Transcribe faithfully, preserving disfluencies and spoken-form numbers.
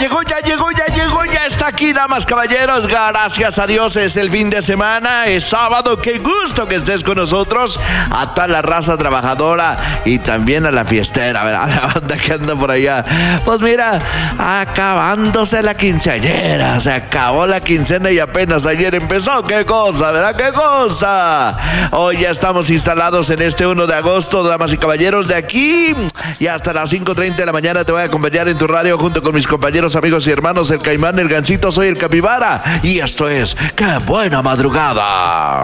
llegó, ya llegó, ya llegó, ya está aquí, damas, caballeros. Gracias a Dios es el fin de semana, es sábado. Qué gusto que estés con nosotros. A toda la raza trabajadora y también a la fiestera, ¿verdad? A la banda que anda por allá. Pues mira, acabándose la quinceañera. Se acabó la quincena y apenas ayer empezó. Qué cosa, ¿verdad? Qué cosa. Hoy ya estamos instalados en este uno de agosto, damas y caballeros. De aquí y hasta las cinco treinta de la mañana te voy a acompañar en tu radio junto con mis compañeros, amigos y hermanos, el Caimán, el Gancito, soy el Capibara y esto es ¡Qué buena madrugada!